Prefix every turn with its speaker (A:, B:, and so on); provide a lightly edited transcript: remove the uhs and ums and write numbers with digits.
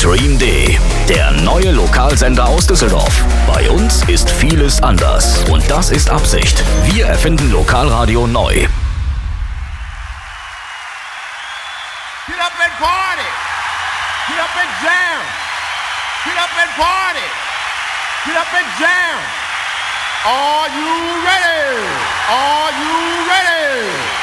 A: Stream D, der neue Lokalsender aus Düsseldorf. Bei uns ist vieles anders und das ist Absicht. Wir erfinden Lokalradio neu.
B: Get up and party. Get up and jam. Get up and party. Get up and jam. Are you ready? Are you ready?